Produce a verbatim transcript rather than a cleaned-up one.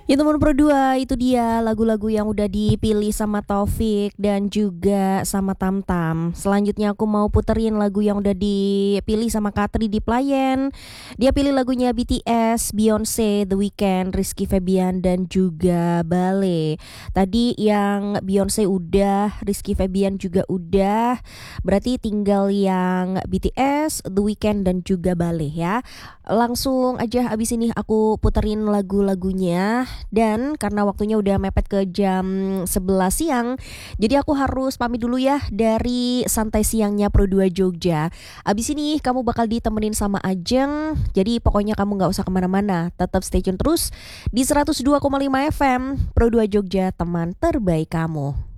Ya teman Pro dua, itu dia lagu-lagu yang udah dipilih sama Taufik dan juga sama Tamtam. Selanjutnya aku mau puterin lagu yang udah dipilih sama Katri di Playen. Dia pilih lagunya B T S, Beyonce, The Weeknd, Rizky Febian dan juga Bale. Tadi yang Beyonce udah, Rizky Febian juga udah. Berarti tinggal yang B T S, The Weeknd dan juga Bale ya. Langsung aja abis ini aku puterin lagu-lagunya. Dan karena waktunya udah mepet ke jam sebelas siang, jadi aku harus pamit dulu ya dari santai siangnya Pro dua Jogja. Abis ini kamu bakal ditemenin sama Ajeng. Jadi pokoknya kamu gak usah kemana-mana, tetap stay tune terus di seratus dua koma lima F M Pro dua Jogja, teman terbaik kamu.